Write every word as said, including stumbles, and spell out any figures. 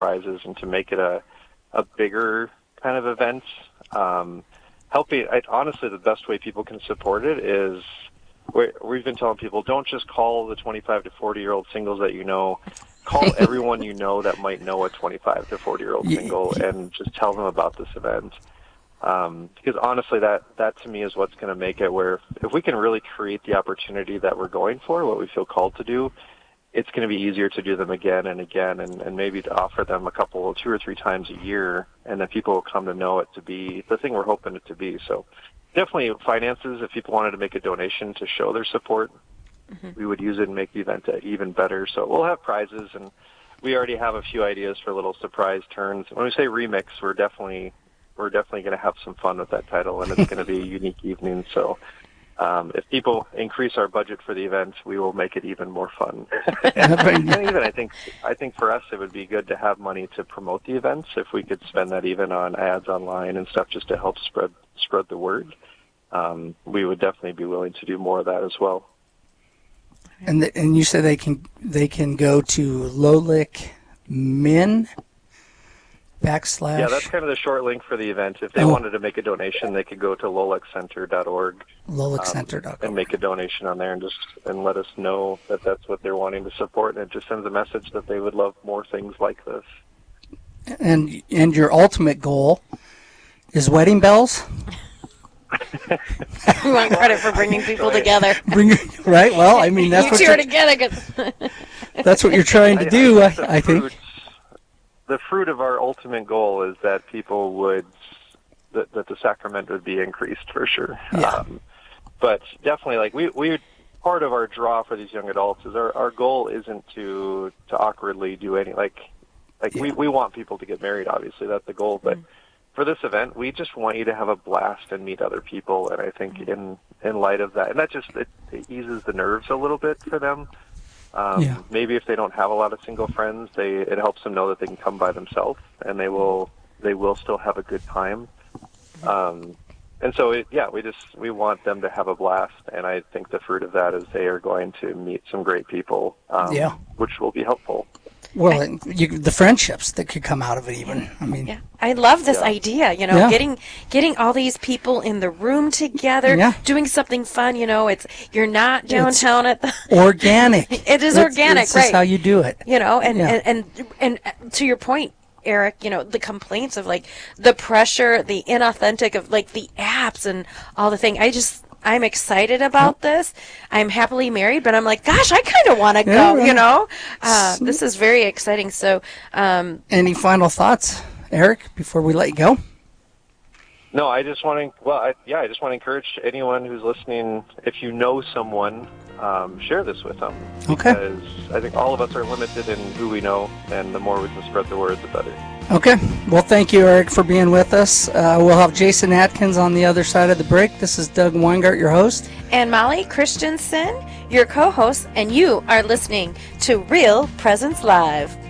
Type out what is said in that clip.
prizes and to make it a, a bigger kind of event. Um, helping, I, honestly, the best way people can support it is we're, we've been telling people, don't just call the twenty-five to forty-year-old singles that you know. Call everyone you know that might know a twenty-five to forty-year-old single and just tell them about this event. Um, because honestly, that, that to me is what's going to make it where if, if we can really create the opportunity that we're going for, what we feel called to do, it's going to be easier to do them again and again and, and maybe to offer them a couple, two or three times a year, and then people will come to know it to be the thing we're hoping it to be. So definitely finances, if people wanted to make a donation to show their support, mm-hmm. we would use it and make the event even better. So we'll have prizes, and we already have a few ideas for little surprise turns. When we say remix, we're definitely we're definitely going to have some fun with that title, and it's going to be a unique evening. So um, if people increase our budget for the event, we will make it even more fun. and even I think I think for us, it would be good to have money to promote the events. If we could spend that even on ads online and stuff, just to help spread spread the word, um, we would definitely be willing to do more of that as well. And the, and you said they can they can go to Lolick Min backslash. Yeah, that's kind of the short link for the event. If they oh. wanted to make a donation, they could go to lolick center dot org. lolick center dot org. Um, and make a donation on there and just and let us know that that's what they're wanting to support, and it just sends a message that they would love more things like this. And and your ultimate goal is wedding bells? We want credit for bringing people together. Bring, right? Well, I mean, that's you what two you're, are together. That's what you're trying to do, I, I, I think. Fruit, the fruit of our ultimate goal is that people would, that, that the sacrament would be increased for sure. Yeah. Um, but definitely, like, we, we, part of our draw for these young adults is our, our goal isn't to, to awkwardly do any, like, like yeah. we, we want people to get married, obviously, that's the goal, but mm. for this event, we just want you to have a blast and meet other people, and I think in, in light of that, and that just, it, it eases the nerves a little bit for them. Um, yeah. Maybe if they don't have a lot of single friends, they it helps them know that they can come by themselves, and they will they will still have a good time. Um, and so, it, yeah, we just we want them to have a blast, and I think the fruit of that is they are going to meet some great people, um, yeah. which will be helpful. Well, I, you, the friendships that could come out of it, even. I mean, yeah. I love this yeah. idea. You know, yeah. getting getting all these people in the room together, yeah. doing something fun. You know, it's you're not downtown it's at the organic. It is it's, organic, it's right? That's how you do it. You know, and, yeah. and, and and to your point, Eric, you know, the complaints of like the pressure, the inauthentic of like the apps and all the thing. I just. I'm excited about yep. this. I'm happily married, but I'm like, gosh, I kind of want to yeah, go, right. you know? Uh, this is very exciting. So, um, any final thoughts, Eric, before we let you go? No, I just want to, well, I, yeah, I just want to encourage anyone who's listening, if you know someone, um, share this with them. Okay. Because I think all of us are limited in who we know, and the more we can spread the word, the better. Okay. Well, thank you, Eric, for being with us. Uh, we'll have Jason Atkins on the other side of the break. This is Doug Weingart, your host. And Molly Christensen, your co-host, and you are listening to Real Presence Live.